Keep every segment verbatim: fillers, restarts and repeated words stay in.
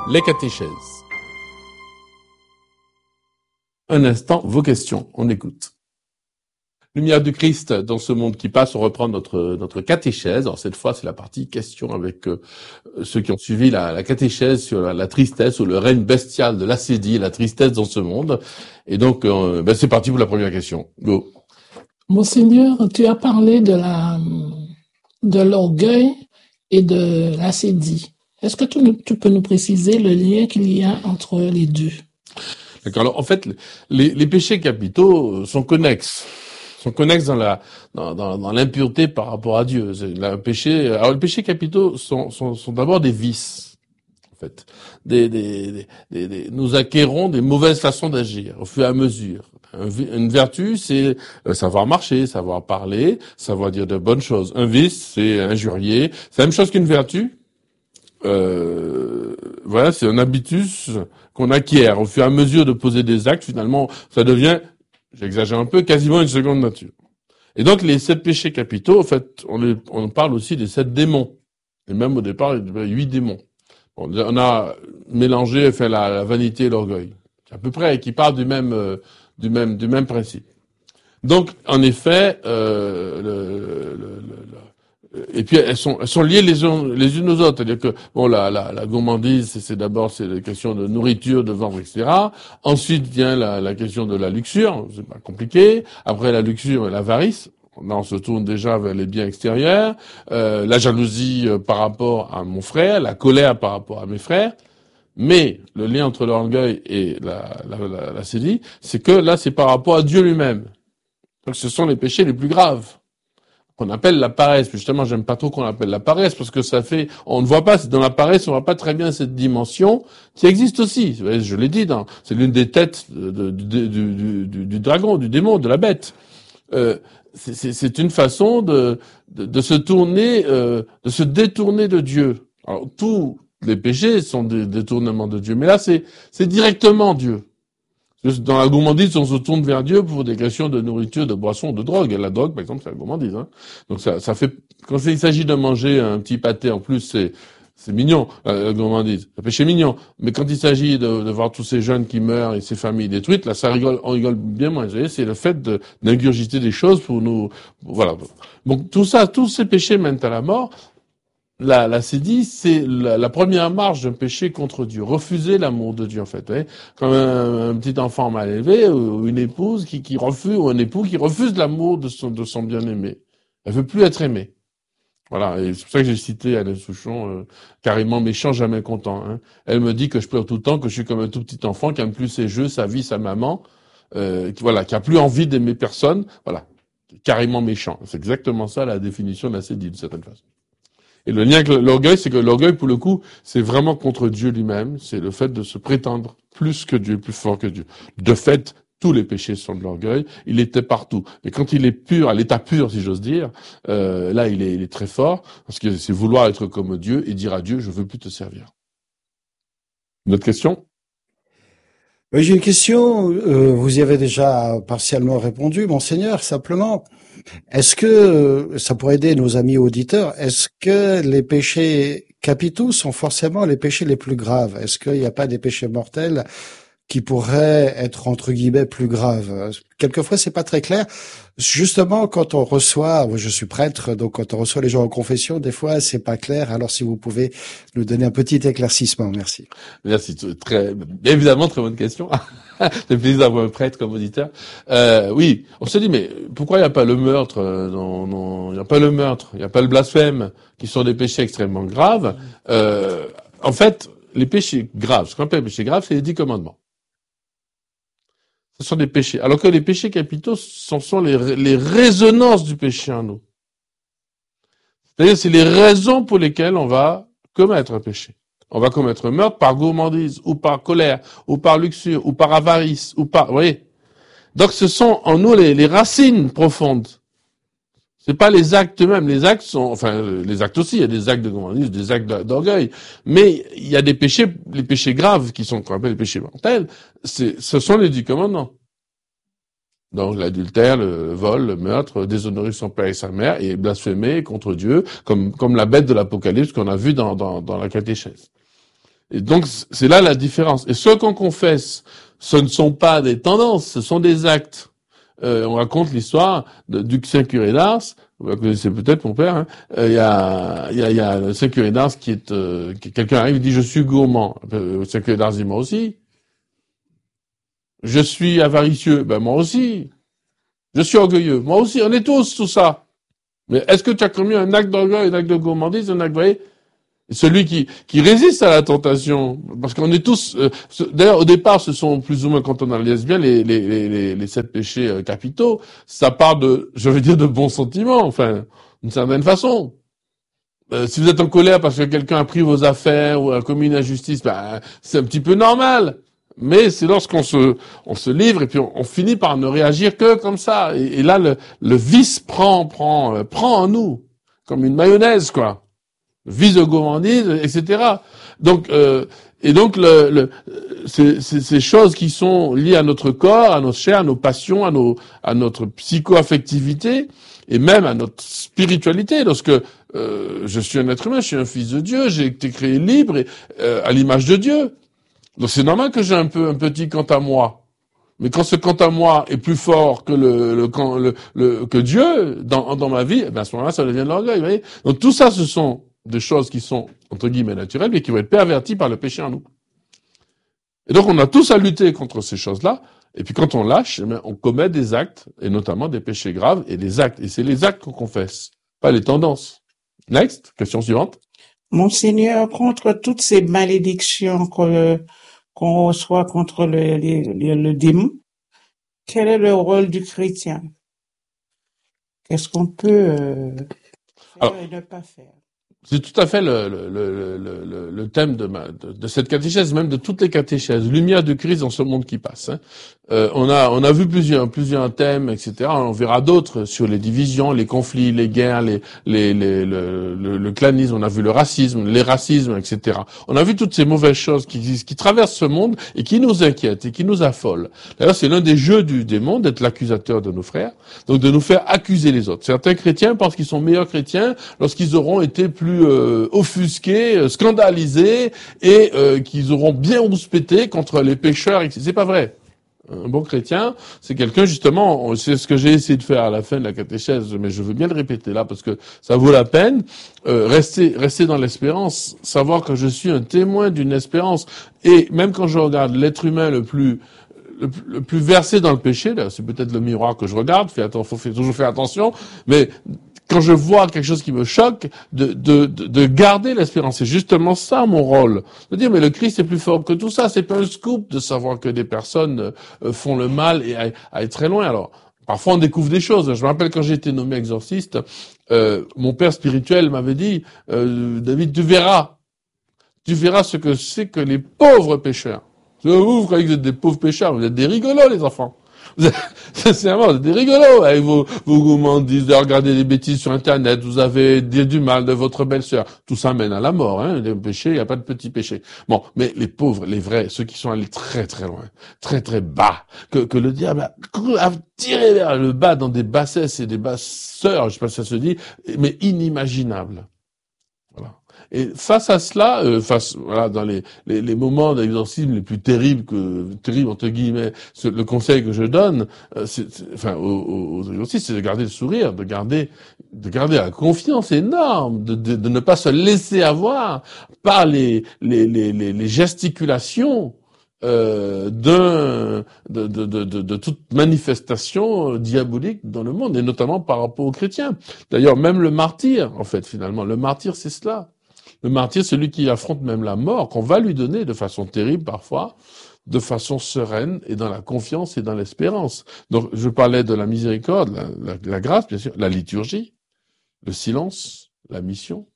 Les catéchèses. Un instant, vos questions, on écoute. Lumière du Christ dans ce monde qui passe, on reprend notre notre catéchèse. Alors cette fois, c'est la partie question avec euh, ceux qui ont suivi la, la catéchèse sur la, la tristesse ou le règne bestial de l'acédie, la tristesse dans ce monde. Et donc, euh, ben c'est parti pour la première question. Go. Monseigneur, tu as parlé de la de l'orgueil et de l'acédie. Est-ce que tu, tu peux nous préciser le lien qu'il y a entre les deux? D'accord. Alors en fait, les, les péchés capitaux sont connexes. sont connexes dans la dans, dans, dans l'impureté par rapport à Dieu. C'est un péché. Alors les péchés capitaux sont sont, sont d'abord des vices. En fait, des, des, des, des, des nous acquérons des mauvaises façons d'agir au fur et à mesure. Un, une vertu, c'est savoir marcher, savoir parler, savoir dire de bonnes choses. Un vice, c'est injurier. C'est la même chose qu'une vertu. Euh, voilà, c'est un habitus qu'on acquiert au fur et à mesure de poser des actes. Finalement, ça devient, j'exagère un peu, quasiment une seconde nature. Et donc, les sept péchés capitaux, en fait, on, les, on parle aussi des sept démons. Et même au départ, il y avait huit démons. Bon, on a mélangé, fait la, la vanité et l'orgueil, à peu près, qui parlent du même, euh, du même, du même principe. Donc, en effet, euh, le, le, le, le et puis elles sont, elles sont liées les unes, les unes aux autres. C'est-à-dire que bon, la, la, la gourmandise, c'est, c'est d'abord c'est la question de nourriture, de vendre, et cetera. Ensuite vient la, la question de la luxure, c'est pas compliqué. Après la luxure, l'avarice. Là, on se tourne déjà vers les biens extérieurs. Euh, la jalousie euh, par rapport à mon frère, la colère par rapport à mes frères. Mais le lien entre l'orgueil et la, la, la, la sédie, c'est que là, c'est par rapport à Dieu lui-même. Donc, ce sont les péchés les plus graves. Qu'on appelle la paresse. Justement, j'aime pas trop qu'on appelle la paresse parce que ça fait, on ne voit pas, dans la paresse, on voit pas très bien cette dimension qui existe aussi. Je l'ai dit, dans, c'est l'une des têtes de, de, du, du, du, du dragon, du démon, de la bête. Euh, c'est, c'est, c'est une façon de, de, de se tourner, euh, de se détourner de Dieu. Alors, tous les péchés sont des détournements de Dieu, mais là, c'est, c'est directement Dieu. Dans la gourmandise, on se tourne vers Dieu pour des questions de nourriture, de boisson, de drogue. Et la drogue, par exemple, c'est la gourmandise. Hein. Donc ça, ça fait. Quand il s'agit de manger un petit pâté, en plus, c'est c'est mignon, la gourmandise. C'est un péché mignon. Mais quand il s'agit de, de voir tous ces jeunes qui meurent et ces familles détruites, là, ça rigole, on rigole bien moins. Vous voyez, c'est le fait de d'ingurgiter des choses pour nous. Voilà. Donc tout ça, tous ces péchés mènent à la mort. La, la sédie, c'est la, la première marche d'un péché contre Dieu. Refuser l'amour de Dieu, en fait. Hein. Comme un, un petit enfant mal élevé, ou une épouse qui, qui refuse, ou un époux qui refuse l'amour de son, de son bien-aimé. Elle veut plus être aimée. Voilà. Et c'est pour ça que j'ai cité Alain Souchon, euh, carrément méchant, jamais content. Hein. Elle me dit que je pleure tout le temps, que je suis comme un tout petit enfant, qui aime plus ses jeux, sa vie, sa maman, euh, qui, voilà, qui a plus envie d'aimer personne. Voilà. Carrément méchant. C'est exactement ça la définition de la sédie, de certaine façon. Et le lien avec l'orgueil, c'est que l'orgueil, pour le coup, c'est vraiment contre Dieu lui-même. C'est le fait de se prétendre plus que Dieu, plus fort que Dieu. De fait, tous les péchés sont de l'orgueil. Il était partout. Mais quand il est pur, à l'état pur, si j'ose dire, euh, là, il est, il est très fort. Parce que c'est vouloir être comme Dieu et dire à Dieu, je veux plus te servir. Une autre question? Oui, j'ai une question. Euh, vous y avez déjà partiellement répondu, Monseigneur. Simplement, est-ce que, ça pourrait aider nos amis auditeurs, est-ce que les péchés capitaux sont forcément les péchés les plus graves? Est-ce qu'il n'y a pas des péchés mortels qui pourraient être, entre guillemets, plus graves? Quelquefois, c'est pas très clair. Justement, quand on reçoit, moi je suis prêtre, donc quand on reçoit les gens en confession, des fois, c'est pas clair. Alors, si vous pouvez nous donner un petit éclaircissement, merci. Merci. Très, évidemment, très bonne question. C'est plaisir d'avoir un prêtre comme auditeur. Euh, oui, on se dit, mais pourquoi il n'y a pas le meurtre? Non, non, il n'y a pas le meurtre, il n'y a pas le blasphème, qui sont des péchés extrêmement graves. Euh, en fait, les péchés graves, ce qu'on appelle les péchés graves, c'est les dix commandements. Ce sont des péchés. Alors que les péchés capitaux, ce sont les, les résonances du péché en nous. C'est-à-dire, c'est les raisons pour lesquelles on va commettre un péché. On va commettre un meurtre par gourmandise, ou par colère, ou par luxure, ou par avarice, ou par, vous voyez. Donc, ce sont en nous les, les racines profondes. C'est pas les actes eux-mêmes. Les actes sont, enfin, les actes aussi. Il y a des actes de gourmandise, des actes d'orgueil. Mais il y a des péchés, les péchés graves qui sont, qu'on appelle les péchés mortels. C'est, ce sont les dix commandements. Donc, l'adultère, le vol, le meurtre, déshonorer son père et sa mère et blasphémer contre Dieu, comme, comme la bête de l'Apocalypse qu'on a vu dans, dans, dans la catéchèse. Et donc, c'est là la différence. Et ce qu'on confesse, ce ne sont pas des tendances, ce sont des actes. Euh, on raconte l'histoire de, du Saint Curé d'Ars, vous la connaissez peut-être, mon père, hein. euh, il y a, il y a, il y a le Saint Curé d'Ars qui est, euh, qui, quelqu'un arrive, il dit, je suis gourmand. Le Saint Curé d'Ars dit, moi aussi. Je suis avaricieux, ben moi aussi. Je suis orgueilleux, moi aussi. On est tous tout ça. Mais est-ce que tu as commis un acte d'orgueil, un acte de gourmandise, un acte, vous voyez, celui qui, qui résiste à la tentation, parce qu'on est tous, euh, d'ailleurs au départ ce sont plus ou moins, quand on analyse bien les, les, les, les sept péchés euh, capitaux, ça part de, je veux dire, de bons sentiments, enfin, d'une certaine façon. Euh, si vous êtes en colère parce que quelqu'un a pris vos affaires ou a commis une injustice, ben, c'est un petit peu normal. Mais c'est lorsqu'on se, on se livre et puis on, on finit par ne réagir que comme ça. Et, et là, le, le vice prend, prend, euh, prend en nous, comme une mayonnaise, quoi. Vice de gourmandise, et cetera. Donc, euh, et donc, le, le, ces, ces, ces choses qui sont liées à notre corps, à notre chair, à nos passions, à nos, à notre psycho-affectivité, et même à notre spiritualité, lorsque euh, je suis un être humain, je suis un fils de Dieu, j'ai été créé libre et euh, à l'image de Dieu. Donc c'est normal que j'ai un peu un petit quant à moi. Mais quand ce quant à moi est plus fort que le, le, le, le que Dieu dans, dans ma vie, eh bien à ce moment-là, ça devient de l'orgueil, vous voyez. Donc tout ça, ce sont des choses qui sont, entre guillemets, naturelles, mais qui vont être perverties par le péché en nous. Et donc on a tous à lutter contre ces choses-là. Et puis quand on lâche, eh bien, on commet des actes, et notamment des péchés graves, et des actes. Et c'est les actes qu'on confesse, pas les tendances. Next, question suivante. Monseigneur, contre toutes ces malédictions qu'on, qu'on reçoit contre le, le, le démon, quel est le rôle du chrétien? Qu'est-ce qu'on peut euh, faire Alors, et ne pas faire? C'est tout à fait le, le, le, le, le thème de, ma, de, de cette catéchèse, même de toutes les catéchèses. Lumière de Christ dans ce monde qui passe. Hein. Euh, on a on a vu plusieurs plusieurs thèmes, et cetera. On verra d'autres sur les divisions, les conflits, les guerres, les les, les le, le, le clanisme. On a vu le racisme, les racismes, et cetera. On a vu toutes ces mauvaises choses qui qui traversent ce monde et qui nous inquiètent et qui nous affolent. D'ailleurs, c'est l'un des jeux du démon d'être l'accusateur de nos frères, donc de nous faire accuser les autres. Certains chrétiens pensent qu'ils sont meilleurs chrétiens lorsqu'ils auront été plus euh, offusqués, euh, scandalisés et euh, qu'ils auront bien rouspété contre les pécheurs. Et c'est pas vrai. Un bon chrétien, c'est quelqu'un, justement, c'est ce que j'ai essayé de faire à la fin de la catéchèse, mais je veux bien le répéter là, parce que ça vaut la peine, euh, rester, rester dans l'espérance, savoir que je suis un témoin d'une espérance, et même quand je regarde l'être humain le plus, le, le plus versé dans le péché, là, c'est peut-être le miroir que je regarde, fait attention, faut faire, toujours faire attention, mais quand je vois quelque chose qui me choque, de, de, de, de garder l'espérance. C'est justement ça mon rôle. De dire, mais le Christ est plus fort que tout ça. C'est pas un scoop de savoir que des personnes euh, font le mal et aillent très loin. Alors, parfois on découvre des choses. Je me rappelle quand j'ai été nommé exorciste, euh, mon père spirituel m'avait dit, euh, David, tu verras. Tu verras ce que c'est que les pauvres pécheurs. Vous, vous croyez que vous êtes des pauvres pécheurs, vous êtes des rigolos, les enfants. Sincèrement, vous êtes des rigolos avec vos, vos gourmandises, de regarder des bêtises sur Internet, vous avez dit du mal de votre belle-sœur. Tout ça mène à la mort, hein. Les péchés, il n'y a pas de petits péchés. Bon, mais les pauvres, les vrais, ceux qui sont allés très très loin, très très bas, que, que le diable a, a tiré vers le bas dans des bassesses et des basseurs, je sais pas si ça se dit, mais inimaginables. Voilà. Et face à cela, euh, face voilà, dans les, les, les moments d'exorcisme les plus terribles que terribles entre guillemets, ce, le conseil que je donne, euh, c'est, c'est, enfin aux, aux exorcistes, c'est de garder le sourire, de garder de garder la confiance énorme, de, de, de ne pas se laisser avoir par les les les, les, les gesticulations euh, d'un de, de, de, de, de toute manifestation diabolique dans le monde, et notamment par rapport aux chrétiens. D'ailleurs, même le martyr, en fait, finalement, le martyr, c'est cela. Le martyr, c'est celui qui affronte même la mort, qu'on va lui donner de façon terrible parfois, de façon sereine et dans la confiance et dans l'espérance. Donc, je parlais de la miséricorde, la, la, la grâce, bien sûr, la liturgie, le silence, la mission.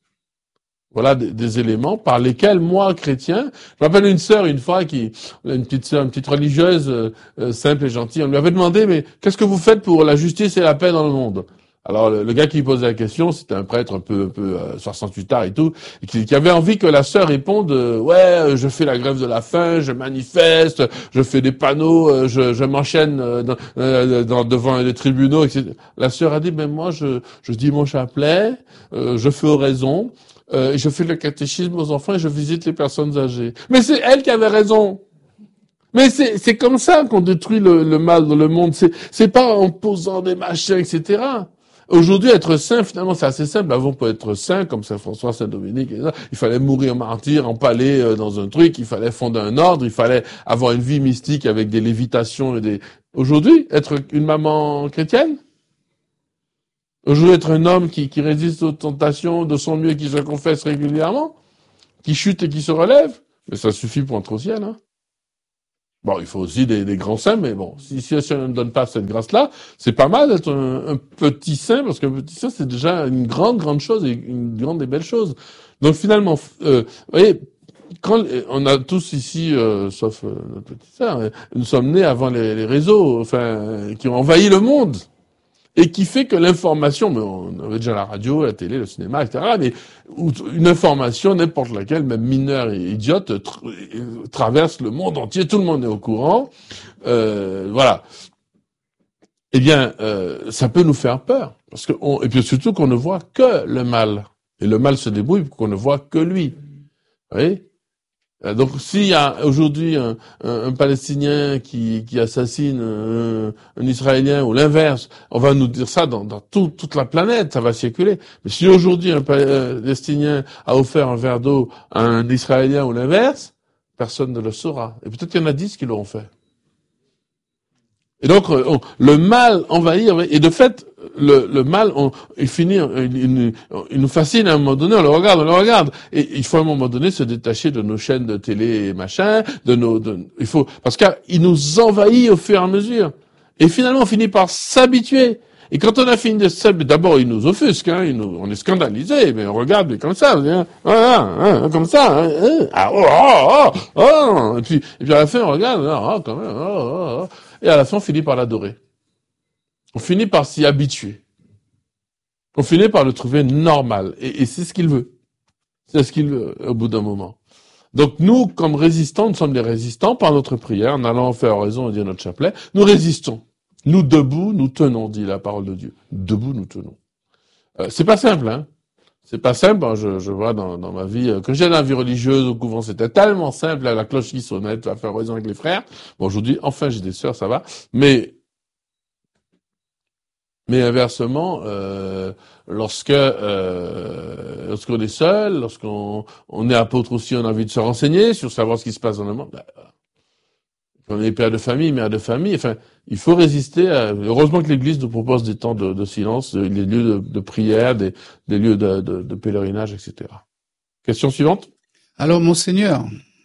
Voilà des, des éléments par lesquels moi, chrétien, je me rappelle une sœur une fois qui, une petite sœur, une petite religieuse euh, euh, simple et gentille, on lui avait demandé, mais qu'est-ce que vous faites pour la justice et la paix dans le monde? Alors le, le gars qui posait la question, c'était un prêtre un peu, un peu euh, soixante-huit ans et tout, et qui, qui avait envie que la sœur réponde euh, ouais, euh, je fais la grève de la faim, je manifeste, je fais des panneaux, euh, je, je m'enchaîne euh, dans, euh, dans, devant les tribunaux, et cetera. La sœur a dit, ben moi je, je dis mon chapelet, euh, je fais oraison, euh, je fais le catéchisme aux enfants et je visite les personnes âgées. Mais c'est elle qui avait raison. Mais c'est c'est comme ça qu'on détruit le, le mal dans le monde. C'est c'est pas en posant des machins, et cetera. Aujourd'hui, être saint, finalement, c'est assez simple. Avant, pour être saint, comme Saint François, Saint Dominique, et ça, il fallait mourir martyr, empalé euh, dans un truc, il fallait fonder un ordre, il fallait avoir une vie mystique avec des lévitations et des... Aujourd'hui, être une maman chrétienne, aujourd'hui, être un homme qui, qui résiste aux tentations de son mieux, qui se confesse régulièrement, qui chute et qui se relève, mais ça suffit pour entrer au ciel, hein. Bon, il faut aussi des, des grands saints, mais bon, si, si on ne donne pas cette grâce-là, c'est pas mal d'être un, un petit saint, parce qu'un petit saint, c'est déjà une grande, grande chose, et une grande et belle chose. Donc finalement, euh, vous voyez, quand on a tous ici, euh, sauf euh, notre petit saint, nous sommes nés avant les, les réseaux, enfin, qui ont envahi le monde. Et qui fait que l'information, mais on avait déjà la radio, la télé, le cinéma, et cetera, mais une information, n'importe laquelle, même mineure et idiote, tra- traverse le monde entier, tout le monde est au courant, euh, voilà. Eh bien, euh, ça peut nous faire peur, parce que on, et puis surtout qu'on ne voit que le mal. Et le mal se débrouille pour qu'on ne voit que lui. Vous voyez ? Donc, s'il y a aujourd'hui un, un, un Palestinien qui, qui assassine un, un Israélien ou l'inverse, on va nous dire ça dans, dans tout, toute la planète, ça va circuler. Mais si aujourd'hui un Palestinien a offert un verre d'eau à un Israélien ou l'inverse, personne ne le saura. Et peut-être qu'il y en a dix qui l'auront fait. Et donc, on, le mal envahit, et de fait, le, le mal, on, il finit, il, il, il nous fascine à un moment donné, on le regarde, on le regarde. Et il faut à un moment donné se détacher de nos chaînes de télé et machin, de nos, de, il faut, parce qu'il nous envahit au fur et à mesure. Et finalement, on finit par s'habituer. Et quand on a fini de s'habituer, d'abord, il nous offusque, hein, il nous, on est scandalisé, mais on regarde, mais comme ça, hein, voilà, hein, comme ça, hein, hein, ah, oh, oh, oh, oh, et puis, et puis à la fin, on regarde, oh, quand même, oh, oh, oh. Et à la fin, on finit par l'adorer. On finit par s'y habituer. On finit par le trouver normal. Et, et c'est ce qu'il veut. C'est ce qu'il veut, au bout d'un moment. Donc nous, comme résistants, nous sommes des résistants par notre prière, en allant faire oraison et dire notre chapelet. Nous résistons. Nous, debout, nous tenons, dit la parole de Dieu. Debout, nous tenons. Euh, c'est pas simple, hein. C'est pas simple, hein, je, je vois dans, dans ma vie, euh, quand j'étais dans la vie religieuse au couvent, c'était tellement simple, là, la cloche qui sonnait, tu vas faire oraison avec les frères. Bon, aujourd'hui, enfin, j'ai des sœurs, ça va. Mais, mais inversement, euh, lorsque, euh, lorsqu'on est seul, lorsqu'on on est apôtre aussi, on a envie de se renseigner sur savoir ce qui se passe dans le monde, bah, on est père de famille, mère de famille, enfin, il faut résister à... Heureusement que l'Église nous propose des temps de, de silence, des lieux de, de prière, des, des lieux de, de, de pèlerinage, et cetera. Question suivante. Alors, Monseigneur,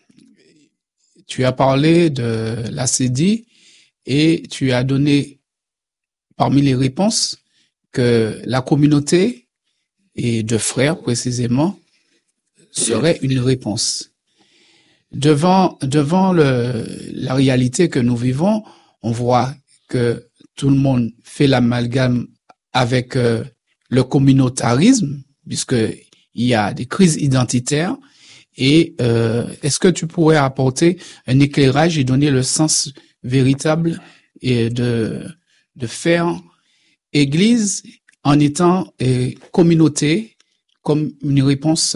tu as parlé de l'A C D et tu as donné, parmi les réponses, que la communauté, et de frères précisément, serait une réponse. Devant, devant le, la réalité que nous vivons, on voit que tout le monde fait l'amalgame avec euh, le communautarisme, puisque il y a des crises identitaires. Et euh, est-ce que tu pourrais apporter un éclairage et donner le sens véritable et de de faire Église en étant et communauté comme une réponse?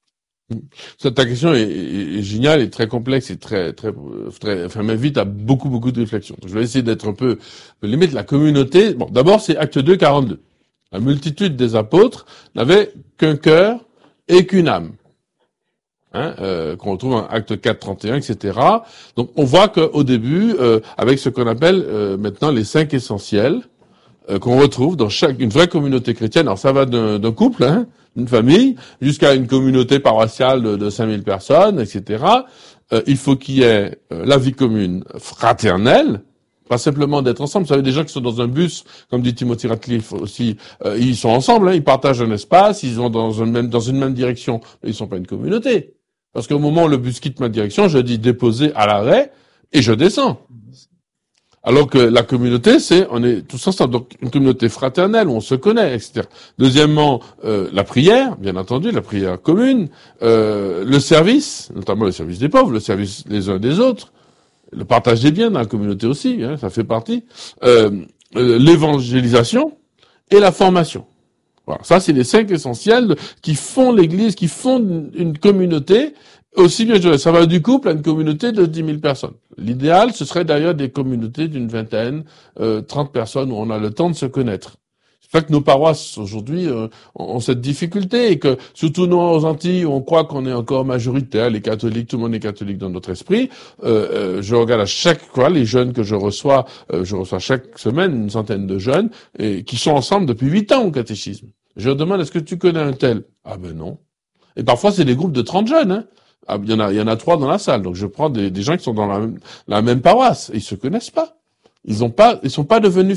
Ta question est, est, est géniale et très complexe et très, très, très, enfin, m'invite à beaucoup, beaucoup de réflexions. Donc, je vais essayer d'être un peu, limite la communauté. Bon, d'abord, c'est Acte deux, quarante-deux. La multitude des apôtres n'avait qu'un cœur et qu'une âme. Hein, euh, qu'on retrouve en Acte quatre, trente et un, et cetera. Donc, on voit qu'au début, euh, avec ce qu'on appelle euh, maintenant les cinq essentiels, euh, qu'on retrouve dans chaque, une vraie communauté chrétienne. Alors, ça va d'un, d'un couple, hein, une famille, jusqu'à une communauté paroissiale de, de cinq mille personnes, et cetera. Euh, il faut qu'il y ait euh, la vie commune fraternelle, pas simplement d'être ensemble. Vous savez, des gens qui sont dans un bus, comme dit Timothy Ratcliffe aussi, euh, ils sont ensemble, hein, ils partagent un espace, ils vont dans, un même, dans une même direction, mais ils sont pas une communauté. Parce qu'au moment où le bus quitte ma direction, je dis déposer à l'arrêt et je descends. Alors que la communauté, c'est, on est tous ensemble. Donc, une communauté fraternelle où on se connaît, et cetera. Deuxièmement, euh, la prière, bien entendu, la prière commune, euh, le service, notamment le service des pauvres, le service les uns des autres, le partage des biens dans la communauté aussi, hein, ça fait partie, euh, euh, l'évangélisation et la formation. Voilà. Ça, c'est les cinq essentiels qui font l'Église, qui font une communauté. Aussi bien, ça va du couple à une communauté de dix mille personnes. L'idéal, ce serait d'ailleurs des communautés d'une vingtaine, euh, trente personnes où on a le temps de se connaître. C'est fait que nos paroisses aujourd'hui euh, ont cette difficulté et que surtout nous aux Antilles, on croit qu'on est encore majoritaire, les catholiques, tout le monde est catholique dans notre esprit. Euh, euh, je regarde à chaque fois les jeunes que je reçois, euh, je reçois chaque semaine une centaine de jeunes et qui sont ensemble depuis huit ans au catéchisme. Je leur demande est-ce que tu connais un tel? Ah ben non. Et parfois c'est des groupes de trente jeunes. Hein. Ah, il y en a, il y en a trois dans la salle. Donc je prends des, des gens qui sont dans la même, la même paroisse et ils se connaissent pas. Ils ont pas, ils sont pas devenus